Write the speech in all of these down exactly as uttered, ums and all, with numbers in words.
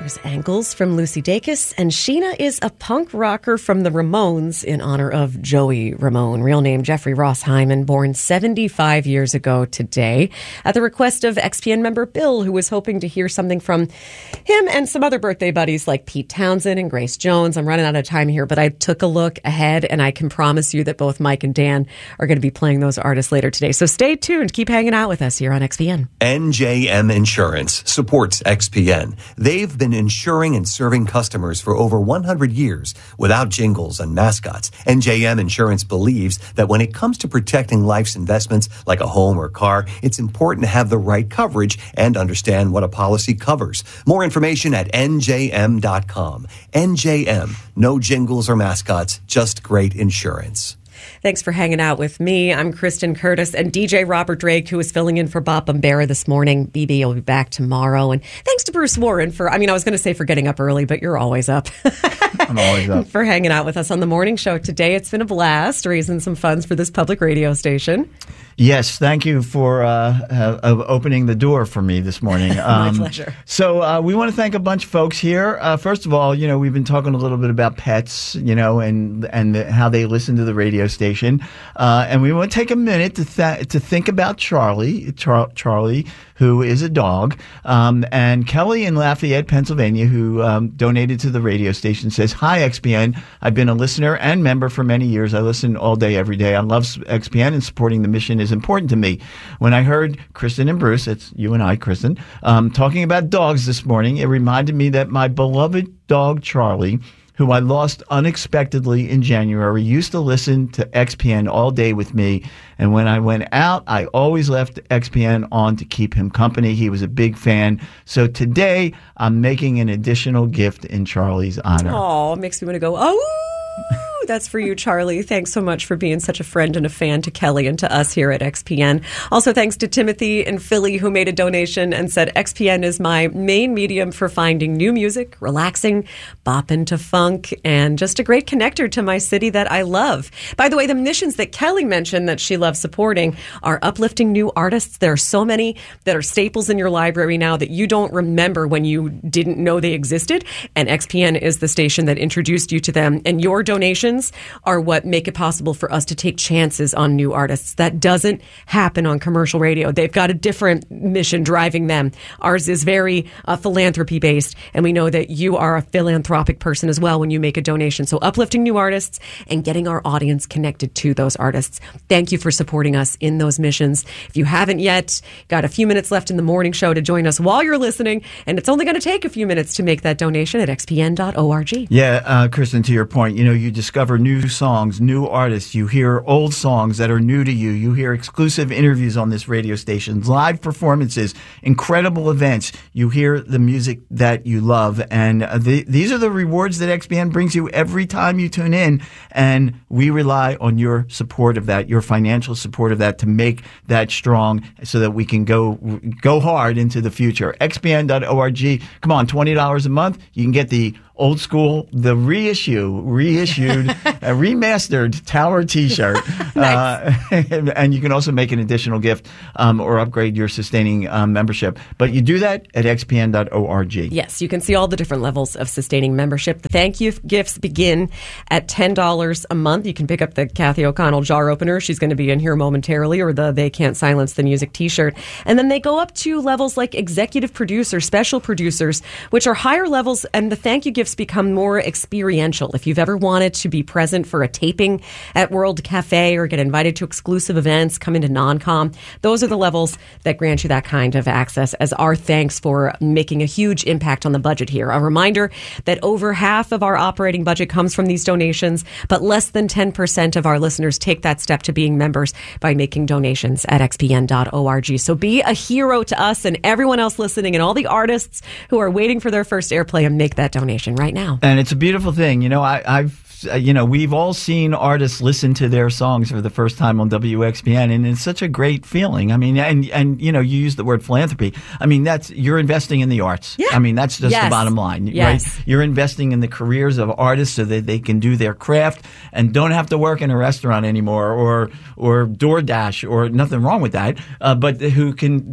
There's Ankles from Lucy Dacus, and Sheena is a punk rocker from the Ramones in honor of Joey Ramone, real name Jeffrey Ross Hyman, born seventy-five years ago today, at the request of X P N member Bill, who was hoping to hear something from him and some other birthday buddies like Pete Townsend and Grace Jones. I'm running out of time here, but I took a look ahead, and I can promise you that both Mike and Dan are going to be playing those artists later today. So stay tuned. Keep hanging out with us here on X P N. N J M Insurance supports X P N. They've been insuring and serving customers for over one hundred years without jingles and mascots. N J M Insurance believes that when it comes to protecting life's investments like a home or car, it's important to have the right coverage and understand what a policy covers. More information at N J M dot com. N J M, no jingles or mascots, just great insurance. Thanks for hanging out with me. I'm Kristen Curtis, and D J Robert Drake, who is filling in for Bob Bombera this morning. B B will be back tomorrow. And thanks to Bruce Warren for, I mean, I was going to say for getting up early, but you're always up. I'm always up. For hanging out with us on the morning show today. It's been a blast raising some funds for this public radio station. Yes, thank you for uh, uh, opening the door for me this morning. Um, My pleasure. So uh, we want to thank a bunch of folks here. Uh, first of all, you know, we've been talking a little bit about pets, you know, and and the, how they listen to the radio station. Uh, and we want to take a minute to th- to think about Charlie, Char- Charlie, who is a dog. Um, and Kelly in Lafayette, Pennsylvania, who um, donated to the radio station, says, "Hi, X P N. I've been a listener and member for many years. I listen all day, every day. I love X P N, and supporting the mission is important to me. When I heard Kristen and Bruce," it's you and I, Kristen, um, talking about dogs this morning, it reminded me that my beloved dog, Charlie, who I lost unexpectedly in January, used to listen to X P N all day with me. And when I went out, I always left X P N on to keep him company. He was a big fan. So today, I'm making an additional gift in Charlie's honor. Oh, it makes me want to go, oh! That's for you, Charlie. Thanks so much for being such a friend and a fan to Kelly and to us here at X P N. Also, thanks to Timothy in Philly, who made a donation and said, X P N is my main medium for finding new music, relaxing, bopping to funk, and just a great connector to my city that I love. By the way, the missions that Kelly mentioned that she loves supporting are uplifting new artists. There are so many that are staples in your library now that you don't remember when you didn't know they existed. And X P N is the station that introduced you to them. And your donations are what make it possible for us to take chances on new artists. That doesn't happen on commercial radio. They've got a different mission driving them. Ours is very uh, philanthropy based, and we know that you are a philanthropic person as well when you make a donation. So uplifting new artists and getting our audience connected to those artists. Thank you for supporting us in those missions. If you haven't yet, got a few minutes left in the morning show to join us while you're listening, and it's only going to take a few minutes to make that donation at x p n dot org. Yeah, uh, Kristen, to your point, you know, you discover new songs, new artists. You hear old songs that are new to you. You hear exclusive interviews on this radio station, live performances, incredible events. You hear the music that you love. And uh, the, these are the rewards that X P N brings you every time you tune in. And we rely on your support of that, your financial support of that, to make that strong so that we can go go hard into the future. x p n dot org. Come on, twenty dollars a month. You can get the old school, the reissue, reissued, a remastered Tower T-shirt. Nice. uh, and, and you can also make an additional gift um, or upgrade your sustaining um, membership. But you do that at x p n dot org. Yes, you can see all the different levels of sustaining membership. The thank you gifts begin at ten dollars a month. You can pick up the Kathy O'Connell jar opener. She's going to be in here momentarily, or the They Can't Silence the Music T-shirt. And then they go up to levels like executive producer, special producers, which are higher levels, and the thank you gifts become more experiential. If you've ever wanted to be present for a taping at World Cafe or get invited to exclusive events, come into non-com, those are the levels that grant you that kind of access as our thanks for making a huge impact on the budget here. A reminder that over half of our operating budget comes from these donations, but less than ten percent of our listeners take that step to being members by making donations at x p n dot org. So be a hero to us and everyone else listening and all the artists who are waiting for their first airplay, and make that donation right now. And it's a beautiful thing. You know, I, I've, you know, we've all seen artists listen to their songs for the first time on W X P N, and it's such a great feeling. I mean, and, and, you know, you use the word philanthropy. I mean, that's, you're investing in the arts. Yeah. I mean, that's just yes. the bottom line, yes. right? You're investing in the careers of artists so that they can do their craft and don't have to work in a restaurant anymore, or, or DoorDash, or nothing wrong with that, uh, but who can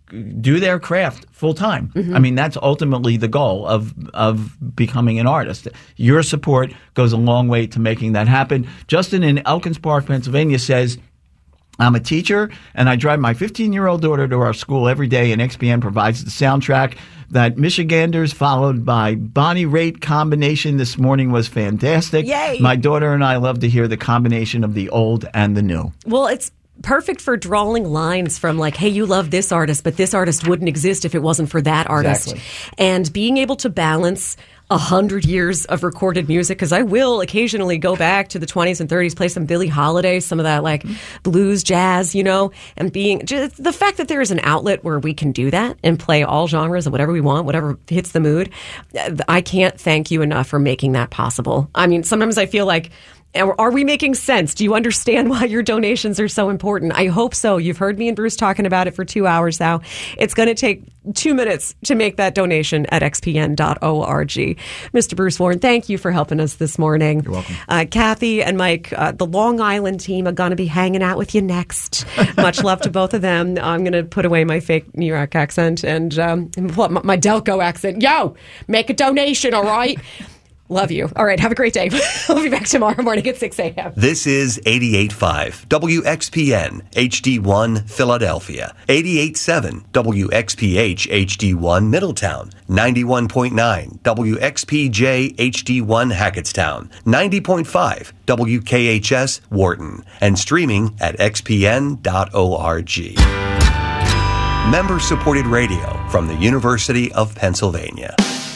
do their craft full time. Mm-hmm. I mean, that's ultimately the goal of of becoming an artist. Your support goes a long way to making that happen. Justin in Elkins Park, Pennsylvania says, I'm a teacher, and I drive my fifteen-year-old daughter to our school every day, and X P N provides the soundtrack. That Michiganders followed by Bonnie Raitt combination this morning was fantastic. Yay! My daughter and I love to hear the combination of the old and the new. Well, it's perfect for drawing lines from like, hey, you love this artist, but this artist wouldn't exist if it wasn't for that artist. Exactly. And being able to balance a hundred years of recorded music, because I will occasionally go back to the twenties and thirties, play some Billie Holiday, some of that like blues, jazz, you know, and being just the fact that there is an outlet where we can do that and play all genres of whatever we want, whatever hits the mood. I can't thank you enough for making that possible. I mean, sometimes I feel like, are we making sense? Do you understand why your donations are so important? I hope so. You've heard me and Bruce talking about it for two hours now. It's going to take two minutes to make that donation at x p n dot org. Mister Bruce Warren, thank you for helping us this morning. You're welcome. Uh, Kathy and Mike, uh, the Long Island team are going to be hanging out with you next. Much love to both of them. I'm going to put away my fake New York accent and um, my, my Delco accent. Yo, make a donation, all right? Love you. All right. Have a great day. We'll be back tomorrow morning at six a.m. This is eighty-eight point five W X P N H D one Philadelphia, eighty-eight point seven W X P H H D one Middletown, ninety-one point nine W X P J H D one Hackettstown, ninety point five W K H S Wharton, and streaming at x p n dot org. Member-supported radio from the University of Pennsylvania.